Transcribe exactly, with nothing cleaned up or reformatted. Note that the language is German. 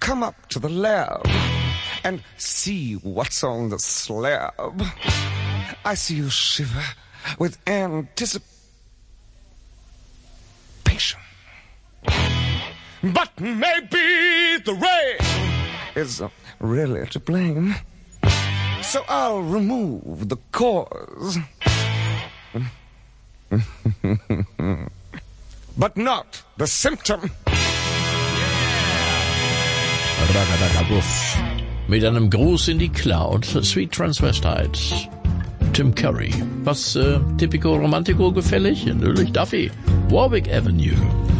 come up to the lab and see what's on the slab. I see you shiver with anticipation. But maybe the rain is really to blame. So I'll remove the cause. But not the symptom. Ragadagabuff. Mit einem Gruß in die Cloud, Sweet Transvestite. Tim Curry. Was, äh, Typico Romantico gefällig? Natürlich Duffy. Warwick Avenue.